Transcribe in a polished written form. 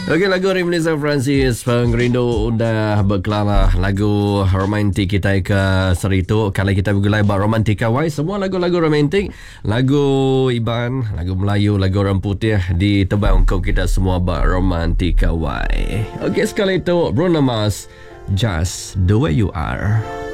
Okey, lagu Reminiscence Francis Pengrindu dah berkelana lagu romantik kita ke seritu. Kali kita bergulai bab romantika wai. Semua lagu-lagu romantik, lagu Iban, lagu Melayu, lagu orang putih ditebang untuk kita semua bab romantika wai. Okey, sekali itu Bruno Mars, Just the Way You Are.